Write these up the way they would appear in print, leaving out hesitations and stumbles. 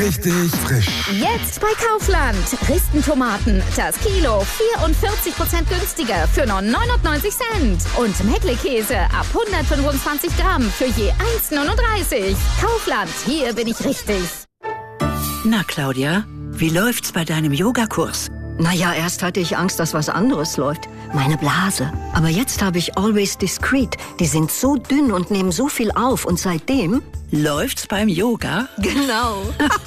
Richtig frisch. Jetzt bei Kaufland. Ristentomaten. Das Kilo 44% günstiger für nur 99 Cent. Und Meckle-Käse ab 125 Gramm für je 1,39. Kaufland, hier bin ich richtig. Na, Claudia, wie läuft's bei deinem Yogakurs? Naja, erst hatte ich Angst, dass was anderes läuft. Meine Blase. Aber jetzt habe ich Always Discreet. Die sind so dünn und nehmen so viel auf. Und seitdem... Läuft's beim Yoga? Genau.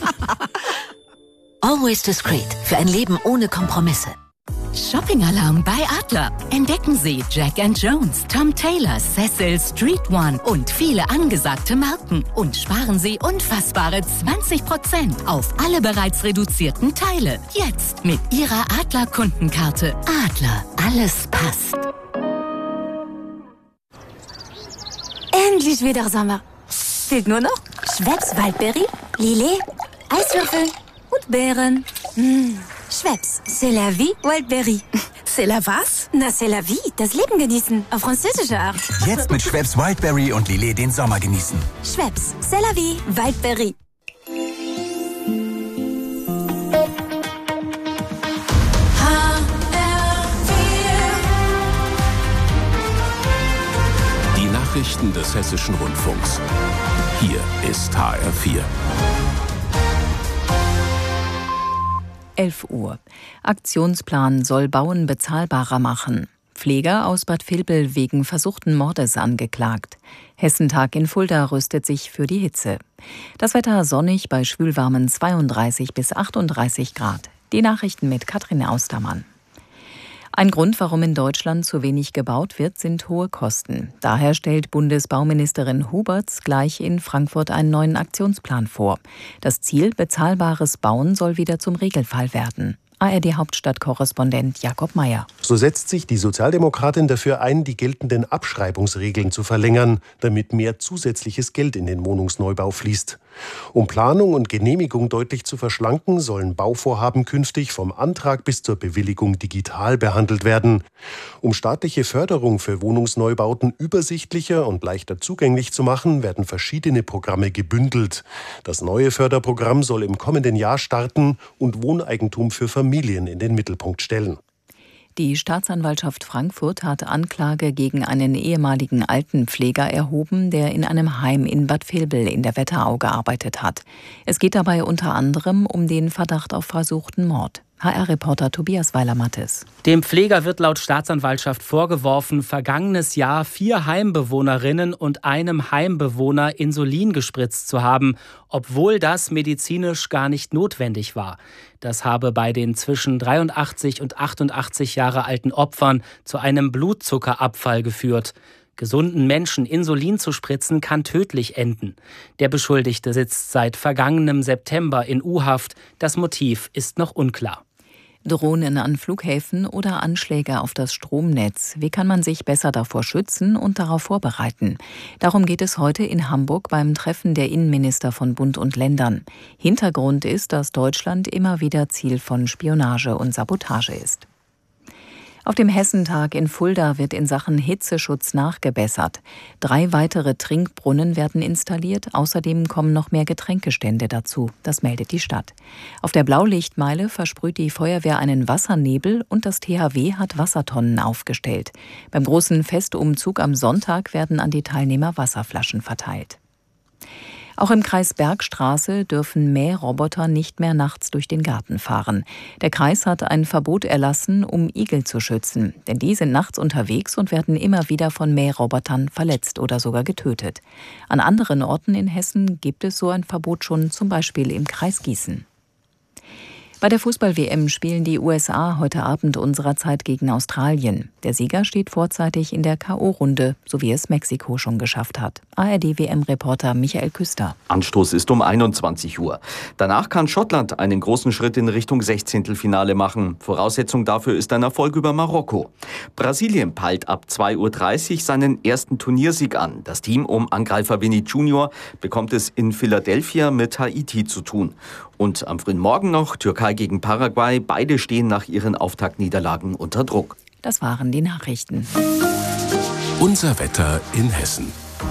Always Discreet. Für ein Leben ohne Kompromisse. Shopping-Alarm bei Adler. Entdecken Sie Jack & Jones, Tom Taylor, Cecil, Street One und viele angesagte Marken. Und sparen Sie unfassbare 20% auf alle bereits reduzierten Teile. Jetzt mit Ihrer Adler-Kundenkarte. Adler, alles passt. Endlich wieder Sommer. Fehlt nur noch Schweppes Waldbeere, Lillet, Eiswürfel und Beeren. Schweppes, c'est la vie, Wildberry. C'est la was? Na, c'est la vie, das Leben genießen, auf französische Art. Jetzt mit Schweppes Wildberry und Lillet den Sommer genießen. Schweppes, c'est la vie, Wildberry. Die Nachrichten des Hessischen Rundfunks. Hier ist HR4. 11 Uhr. Aktionsplan soll Bauen bezahlbarer machen. Pfleger aus Bad Vilbel wegen versuchten Mordes angeklagt. Hessentag in Fulda rüstet sich für die Hitze. Das Wetter sonnig bei schwülwarmen 32 bis 38 Grad. Die Nachrichten mit Katrin Austermann. Ein Grund, warum in Deutschland zu wenig gebaut wird, sind hohe Kosten. Daher stellt Bundesbauministerin Huberts gleich in Frankfurt einen neuen Aktionsplan vor. Das Ziel, bezahlbares Bauen, soll wieder zum Regelfall werden. ARD-Hauptstadtkorrespondent Jakob Mayer. So setzt sich die Sozialdemokratin dafür ein, die geltenden Abschreibungsregeln zu verlängern, damit mehr zusätzliches Geld in den Wohnungsneubau fließt. Um Planung und Genehmigung deutlich zu verschlanken, sollen Bauvorhaben künftig vom Antrag bis zur Bewilligung digital behandelt werden. Um staatliche Förderung für Wohnungsneubauten übersichtlicher und leichter zugänglich zu machen, werden verschiedene Programme gebündelt. Das neue Förderprogramm soll im kommenden Jahr starten und Wohneigentum für Familien in den Mittelpunkt stellen. Die Staatsanwaltschaft Frankfurt hat Anklage gegen einen ehemaligen Altenpfleger erhoben, der in einem Heim in Bad Vilbel in der Wetterau gearbeitet hat. Es geht dabei unter anderem um den Verdacht auf versuchten Mord. HR-Reporter Tobias Weiler-Mattes. Dem Pfleger wird laut Staatsanwaltschaft vorgeworfen, vergangenes Jahr 4 Heimbewohnerinnen und einem Heimbewohner Insulin gespritzt zu haben, obwohl das medizinisch gar nicht notwendig war. Das habe bei den zwischen 83 und 88 Jahre alten Opfern zu einem Blutzuckerabfall geführt. Gesunden Menschen Insulin zu spritzen, kann tödlich enden. Der Beschuldigte sitzt seit vergangenem September in U-Haft. Das Motiv ist noch unklar. Drohnen an Flughäfen oder Anschläge auf das Stromnetz. Wie kann man sich besser davor schützen und darauf vorbereiten? Darum geht es heute in Hamburg beim Treffen der Innenminister von Bund und Ländern. Hintergrund ist, dass Deutschland immer wieder Ziel von Spionage und Sabotage ist. Auf dem Hessentag in Fulda wird in Sachen Hitzeschutz nachgebessert. 3 weitere Trinkbrunnen werden installiert. Außerdem kommen noch mehr Getränkestände dazu. Das meldet die Stadt. Auf der Blaulichtmeile versprüht die Feuerwehr einen Wassernebel und das THW hat Wassertonnen aufgestellt. Beim großen Festumzug am Sonntag werden an die Teilnehmer Wasserflaschen verteilt. Auch im Kreis Bergstraße dürfen Mähroboter nicht mehr nachts durch den Garten fahren. Der Kreis hat ein Verbot erlassen, um Igel zu schützen. Denn die sind nachts unterwegs und werden immer wieder von Mährobotern verletzt oder sogar getötet. An anderen Orten in Hessen gibt es so ein Verbot schon, zum Beispiel im Kreis Gießen. Bei der Fußball-WM spielen die USA heute Abend unserer Zeit gegen Australien. Der Sieger steht vorzeitig in der K.O.-Runde, so wie es Mexiko schon geschafft hat. ARD-WM-Reporter Michael Küster. Anstoß ist um 21 Uhr. Danach kann Schottland einen großen Schritt in Richtung Sechzehntelfinale machen. Voraussetzung dafür ist ein Erfolg über Marokko. Brasilien peilt ab 2:30 Uhr seinen ersten Turniersieg an. Das Team um Angreifer Vini Junior bekommt es in Philadelphia mit Haiti zu tun. Und am frühen Morgen noch Türkei gegen Paraguay. Beide stehen nach ihren Auftaktniederlagen unter Druck. Das waren die Nachrichten. Unser Wetter in Hessen.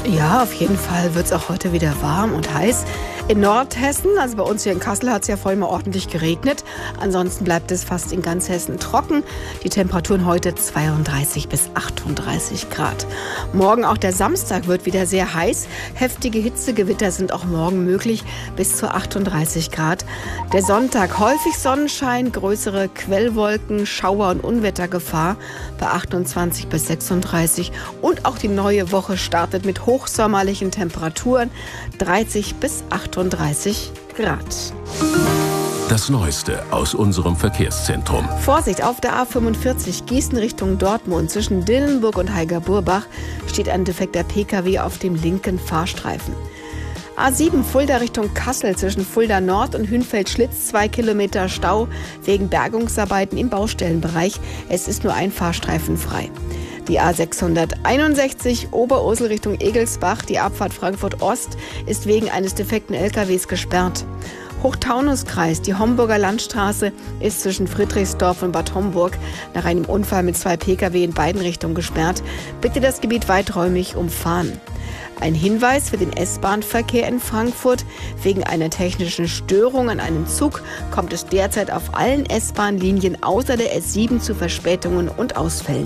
Ja, auf jeden Fall wird es auch heute wieder warm und heiß. In Nordhessen, also bei uns hier in Kassel, hat es ja vorhin mal ordentlich geregnet. Ansonsten bleibt es fast in ganz Hessen trocken. Die Temperaturen heute 32 bis 38 Grad. Morgen, auch der Samstag, wird wieder sehr heiß. Heftige Hitzegewitter sind auch morgen möglich, bis zu 38 Grad. Der Sonntag, häufig Sonnenschein, größere Quellwolken, Schauer- und Unwettergefahr bei 28 bis 36. Und auch die neue Woche startet mit hochsommerlichen Temperaturen, 30 bis 38 Grad. Das Neueste aus unserem Verkehrszentrum. Vorsicht, auf der A45 Gießen Richtung Dortmund zwischen Dillenburg und Heiger-Burbach steht ein defekter Pkw auf dem linken Fahrstreifen. A7 Fulda Richtung Kassel zwischen Fulda Nord und Hünfeld-Schlitz 2 Kilometer Stau wegen Bergungsarbeiten im Baustellenbereich. Es ist nur ein Fahrstreifen frei. Die A661 Oberursel Richtung Egelsbach, die Abfahrt Frankfurt Ost, ist wegen eines defekten LKWs gesperrt. Hochtaunuskreis, die Homburger Landstraße ist zwischen Friedrichsdorf und Bad Homburg nach einem Unfall mit 2 Pkw in beiden Richtungen gesperrt. Bitte das Gebiet weiträumig umfahren. Ein Hinweis für den S-Bahn-Verkehr in Frankfurt. Wegen einer technischen Störung an einem Zug kommt es derzeit auf allen S-Bahn-Linien außer der S7 zu Verspätungen und Ausfällen.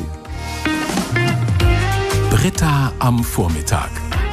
Britta am Vormittag.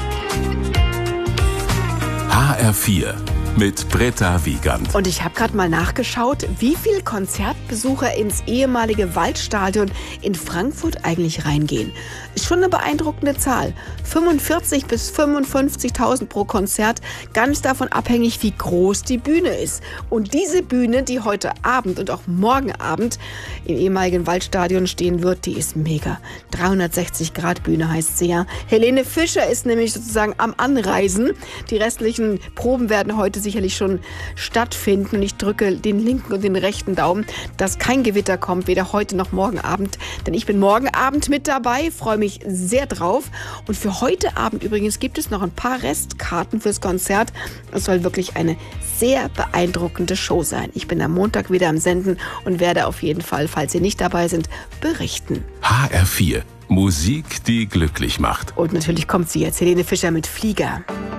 HR4 mit Britta Wiegand. Und ich habe gerade mal nachgeschaut, wie viele Konzertbesucher ins ehemalige Waldstadion in Frankfurt eigentlich reingehen. Ist schon eine beeindruckende Zahl. 45.000 bis 55.000 pro Konzert, ganz davon abhängig, wie groß die Bühne ist. Und diese Bühne, die heute Abend und auch morgen Abend im ehemaligen Waldstadion stehen wird, die ist mega. 360-Grad-Bühne heißt sie ja. Helene Fischer ist nämlich sozusagen am Anreisen. Die restlichen Proben werden heute sicherlich schon stattfinden. Und ich drücke den linken und den rechten Daumen, dass kein Gewitter kommt, weder heute noch morgen Abend. Denn ich bin morgen Abend mit dabei, freue mich sehr drauf. Und für heute Abend übrigens gibt es noch ein paar Restkarten fürs Konzert. Es soll wirklich eine sehr beeindruckende Show sein. Ich bin am Montag wieder am Senden und werde auf jeden Fall, falls Sie nicht dabei sind, berichten. HR4, Musik, die glücklich macht. Und natürlich kommt sie jetzt, Helene Fischer mit Flieger.